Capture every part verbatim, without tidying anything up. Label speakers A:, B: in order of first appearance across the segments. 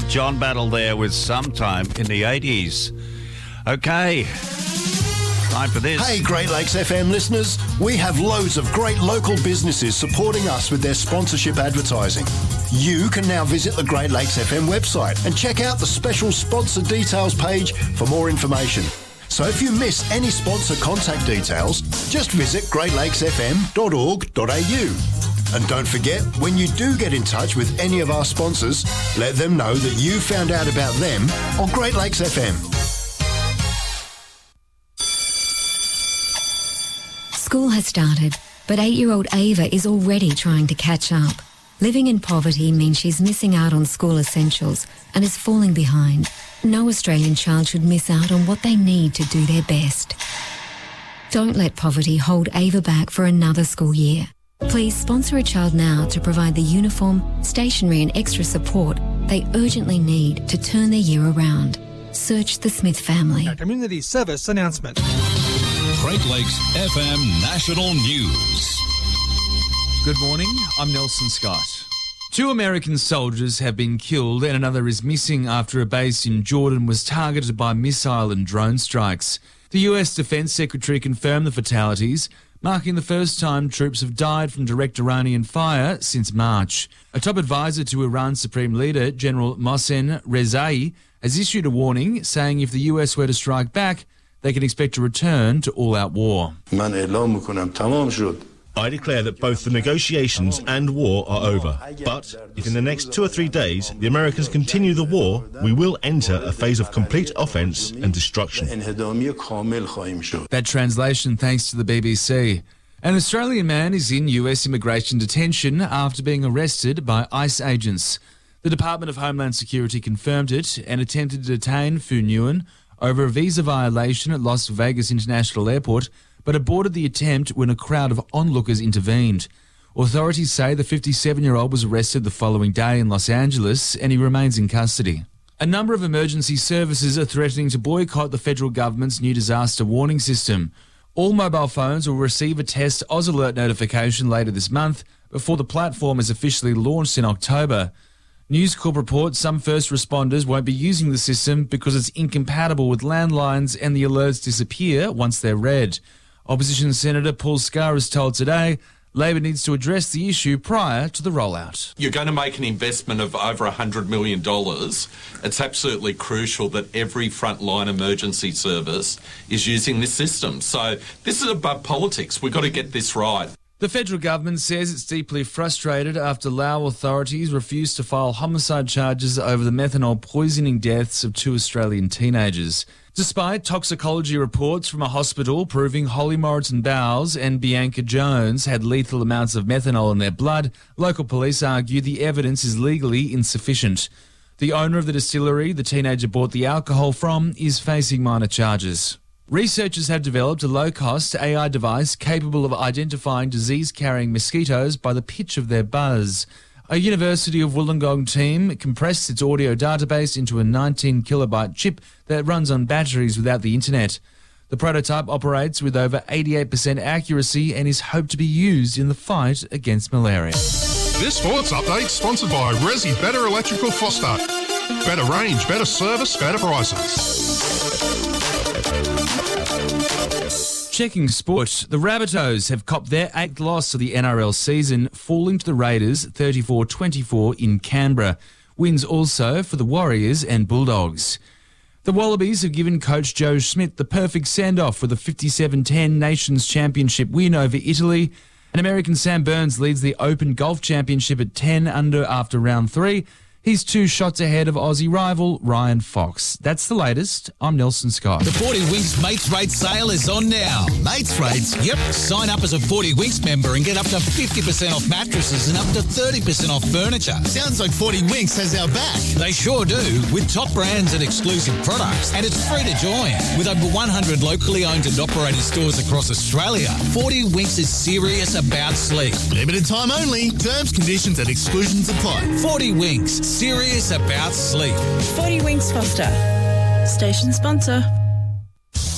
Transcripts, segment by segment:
A: John Battle there with Sometime in the eighties. Okay, time for this.
B: Hey, Great Lakes F M listeners. We have loads of great local businesses supporting us with their sponsorship advertising. You can now visit the Great Lakes F M website and check out the special sponsor details page for more information. So if you miss any sponsor contact details, just visit great lakes f m dot org dot a u. And don't forget, when you do get in touch with any of our sponsors, let them know that you found out about them on Great Lakes F M.
C: School has started, but eight-year-old Ava is already trying to catch up. Living in poverty means she's missing out on school essentials and is falling behind. No Australian child should miss out on what they need to do their best. Don't let poverty hold Ava back for another school year. Please sponsor a child now to provide the uniform, stationery and extra support they urgently need to turn their year around. Search the Smith family.
D: A community service announcement.
E: Great Lakes F M National News.
F: Good morning, I'm Nelson Scott. Two American soldiers have been killed and another is missing after a base in Jordan was targeted by missile and drone strikes. The U S Defense Secretary confirmed the fatalities, marking the first time troops have died from direct Iranian fire since March. A top advisor to Iran's Supreme Leader, General Mohsen Rezai, has issued a warning saying if the U S were to strike back, they can expect a return to all-out war.
G: I declare that both the negotiations and war are over. But if in the next two or three days the Americans continue the war, we will enter a phase of complete offence and destruction.
F: That translation thanks to the B B C. An Australian man is in U S immigration detention after being arrested by ICE agents. The Department of Homeland Security confirmed it and attempted to detain Phu Nguyen over a visa violation at Las Vegas International Airport, but aborted the attempt when a crowd of onlookers intervened. Authorities say the fifty-seven-year-old was arrested the following day in Los Angeles and he remains in custody. A number of emergency services are threatening to boycott the federal government's new disaster warning system. All mobile phones will receive a test Oz Alert notification later this month before the platform is officially launched in October. News Corp reports some first responders won't be using the system because it's incompatible with landlines and the alerts disappear once they're read. Opposition Senator Paul Scar has told Today Labor needs to address the issue prior to the rollout.
H: You're going to make an investment of over one hundred million dollars. It's absolutely crucial that every frontline emergency service is using this system. So this is above politics. We've got to get this right.
F: The federal government says it's deeply frustrated after Lao authorities refused to file homicide charges over the methanol poisoning deaths of two Australian teenagers. Despite toxicology reports from a hospital proving Holly Moreton Bowles and Bianca Jones had lethal amounts of methanol in their blood, local police argue the evidence is legally insufficient. The owner of the distillery the teenager bought the alcohol from is facing minor charges. Researchers have developed a low-cost A I device capable of identifying disease-carrying mosquitoes by the pitch of their buzz. A University of Wollongong team compressed its audio database into a nineteen kilobyte chip that runs on batteries without the internet. The prototype operates with over eighty-eight percent accuracy and is hoped to be used in the fight against malaria.
I: This sports update sponsored by Resi Better Electrical Foster. Better range, better service, better prices.
F: Checking sport, the Rabbitohs have copped their eighth loss of the N R L season, falling to the Raiders thirty-four twenty-four in Canberra. Wins also for the Warriors and Bulldogs. The Wallabies have given coach Joe Schmidt the perfect send-off with a fifty-seven ten Nations Championship win over Italy. And American Sam Burns leads the Open Golf Championship at ten under after round three. He's two shots ahead of Aussie rival Ryan Fox. That's the latest. I'm Nelson Scott.
E: The forty Winks Mates Rates sale is on now. Mates Rates? Yep. Sign up as a forty Winks member and get up to fifty percent off mattresses and up to thirty percent off furniture.
J: Sounds like forty Winks has our back.
E: They sure do, with top brands and exclusive products. And it's free to join. With over one hundred locally owned and operated stores across Australia, forty Winks is serious about sleep.
J: Limited time only. Terms, conditions and exclusions apply.
E: forty Winks. Serious about sleep.
K: forty Winks Foster. Station sponsor.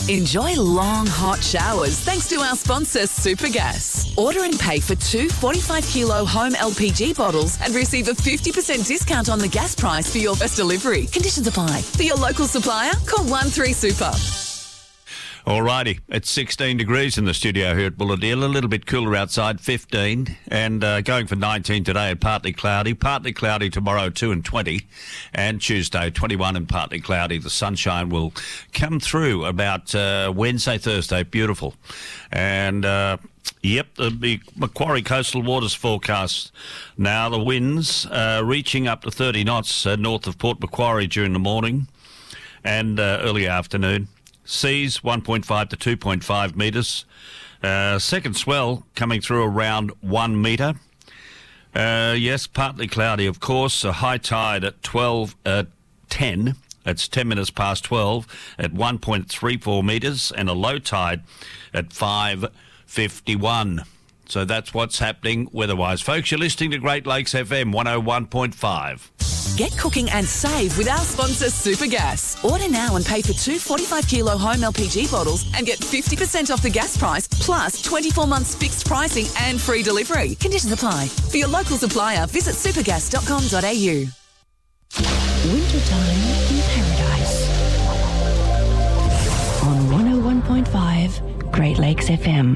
K: Enjoy long, hot showers thanks to our sponsor, Supergas. Order and pay for two forty-five kilo home L P G bottles and receive a fifty percent discount on the gas price for your first delivery. Conditions apply. For your local supplier, call one three super.
A: Alrighty, it's sixteen degrees in the studio here at Bulahdeal, a little bit cooler outside, fifteen, and uh, going for nineteen today and partly cloudy, partly cloudy tomorrow, two and twenty, and Tuesday, twenty-one and partly cloudy. The sunshine will come through about uh, Wednesday, Thursday, beautiful. And, uh, yep, the Macquarie Coastal Waters forecast. Now the winds uh, reaching up to thirty knots uh, north of Port Macquarie during the morning and uh, early afternoon. Seas one point five to two point five metres. Uh, second swell coming through around one metre. Uh, yes, partly cloudy, of course. A high tide at twelve ten. That's ten minutes past twelve at one point three four metres, and a low tide at five fifty-one. So that's what's happening weather-wise. Folks, you're listening to Great Lakes F M one oh one point five.
K: Get cooking and save with our sponsor, Supergas. Order now and pay for two forty-five kilo home L P G bottles and get fifty percent off the gas price, plus twenty-four months fixed pricing and free delivery. Conditions apply. For your local supplier, visit supergas dot com dot a u.
L: Wintertime in Paradise. On one oh one point five, Great Lakes F M.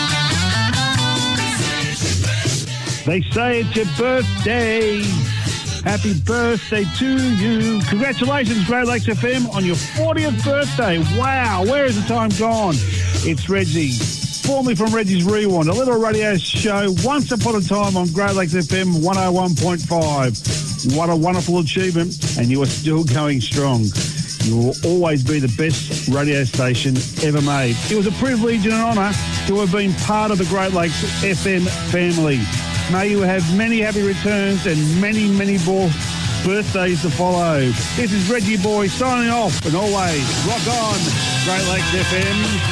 M: They say it's your birthday. Happy birthday to you. Congratulations, Great Lakes F M, on your fortieth birthday. Wow, where has the time gone? It's Reggie, formerly from Reggie's Rewind, a little radio show once upon a time on Great Lakes F M one oh one point five. What a wonderful achievement, and you are still going strong. You will always be the best radio station ever made. It was a privilege and an honour to have been part of the Great Lakes F M family. May you have many happy returns and many, many more birthdays to follow. This is Reggie Boy signing off, and always rock on, Great Lakes F M.